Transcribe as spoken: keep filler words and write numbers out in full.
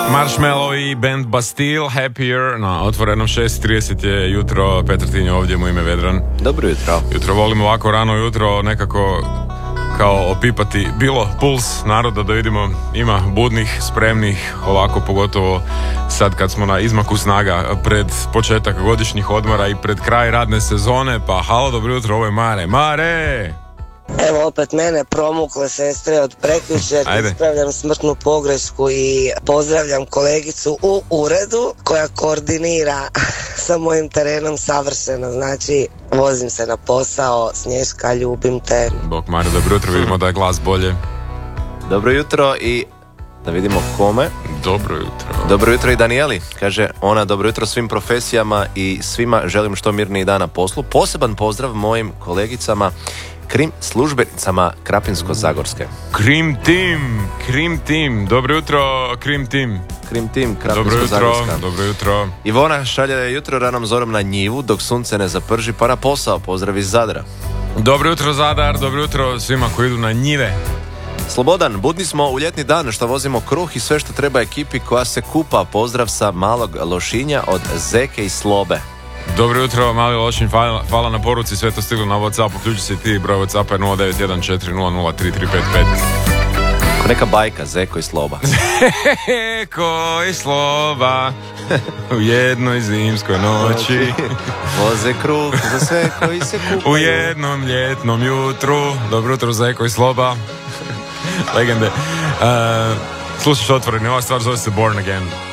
Marshmallow i band Bastille, Happier, na otvorenom šest trideset je jutro, Petar Tinjo ovdje, mu ime Vedran. Dobro jutro. Jutro volim ovako rano jutro nekako kao opipati bilo puls naroda, da vidimo ima budnih, spremnih, ovako pogotovo sad kad smo na izmaku snaga pred početak godišnjih odmora i pred kraj radne sezone. Pa halo, dobro jutro, ovo je Mare. Mare! Evo opet mene promukle sestre od prekjučer, ispravljam smrtnu pogrešku i pozdravljam kolegicu u uredu koja koordinira sa mojim terenom savršeno, znači vozim se na posao. Snješka, ljubim te. Bok Mare, dobro jutro, vidimo da je glas bolje. Dobro jutro i da vidimo kome. Dobro jutro. Dobro jutro i Danijeli, kaže ona, dobro jutro svim profesijama i svima želim što mirniji dan na poslu. Poseban pozdrav mojim kolegicama Krim službenicama Krapinsko-Zagorske. Krim Team, Krim Team, dobro jutro Krim Team. Krim Team, Krapinsko-Zagorska. Dobro jutro, dobro jutro. Ivona šalje jutro ranom zorom na njivu dok sunce ne zaprži pa na posao, pozdrav iz Zadra. Dobro jutro Zadar, dobro jutro svima koji idu na njive. Slobodan, budni smo u ljetni dan što vozimo kruh i sve što treba ekipi koja se kupa, pozdrav sa Malog Lošinja od Zeke i Slobe. Dobro jutro, Mali Lošinj, hvala, hvala na poruci, sve to stiglo na WhatsApp, uključi se i ti, broj WhatsAppa je nula devet jedan četiri nula nula tri tri pet pet. Ko neka bajka, Zeko i Sloba. Zeko i Sloba u jednoj zimskoj noći voze kruh za sve koji se kupaju u jednom ljetnom jutru. Dobro jutro, Zeko i Sloba. Legende. Uh, slušaš Otvoreni, ova stvar zove se Born Again.